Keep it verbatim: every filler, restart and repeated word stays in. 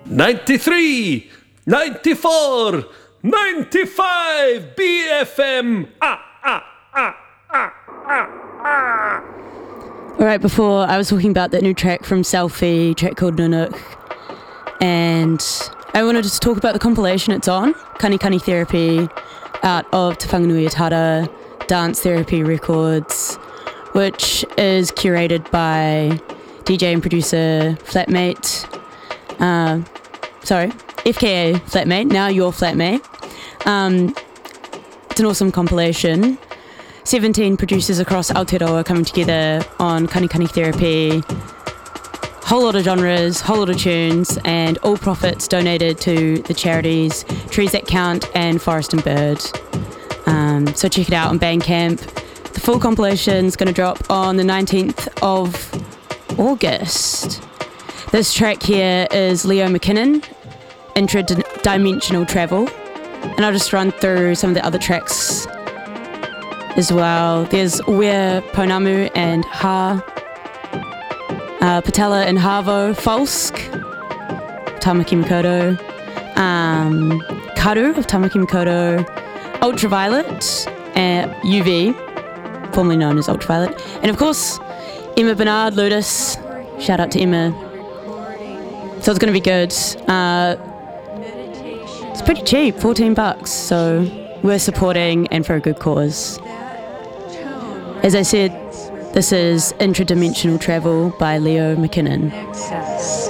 ninety-three, ninety-four, ninety-five, B F M. Ah, ah, ah, ah, ah, ah. All right, before I was talking about that new track from Selfie, track called Nunuk, and I wanted to talk about the compilation it's on, Kani Kani Therapy, out of Te Whanganui Atara Dance Therapy Records, which is curated by D J and producer Flatmate, uh, sorry, F K A Flatmate, now your Flatmate. Um, it's an awesome compilation. seventeen producers across Aotearoa coming together on Kani Kani Therapy. Whole lot of genres, whole lot of tunes, and all profits donated to the charities Trees That Count and Forest and Bird. Um, so check it out on Bandcamp. The full compilation is going to drop on the nineteenth of August. This track here is Leo McKinnon, Intradimensional Travel, and I'll just run through some of the other tracks as well. There's Uea Pounamu and Ha, uh, Patella and Havo, Falsk, Tamaki Mikoto, um, Karu of Tamaki Mikoto, Ultraviolet, and U V, formerly known as Ultraviolet, and of course Emma Bernard, Ludus. Shout out to Emma. So it's going to be good. Uh, it's pretty cheap, fourteen bucks, so we're supporting and for a good cause. As I said, this is Intradimensional Travel by Leo McKinnon.